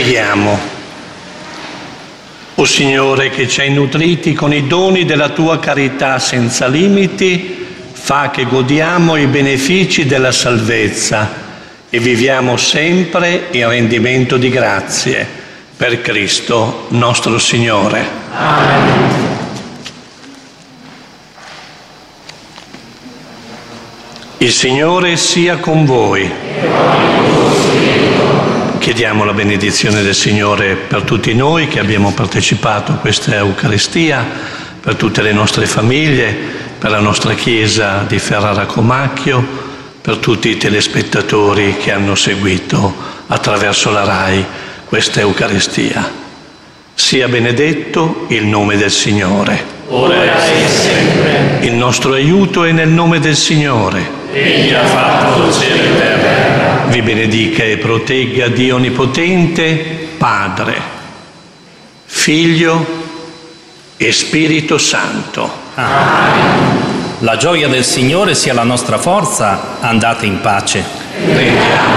Preghiamo. O Signore, che ci hai nutriti con i doni della tua carità senza limiti, fa che godiamo i benefici della salvezza e viviamo sempre in rendimento di grazie per Cristo nostro Signore. Amen. Il Signore sia con voi. Chiediamo la benedizione del Signore per tutti noi che abbiamo partecipato a questa Eucaristia, per tutte le nostre famiglie, per la nostra Chiesa di Ferrara-Comacchio, per tutti i telespettatori che hanno seguito attraverso la RAI questa Eucaristia. Sia benedetto il nome del Signore. Ora e sempre. Il nostro aiuto è nel nome del Signore. Egli ha fatto cielo e terra. Vi benedica e protegga Dio Onnipotente, Padre, Figlio e Spirito Santo. Amen. La gioia del Signore sia la nostra forza. Andate in pace. Preghiamo.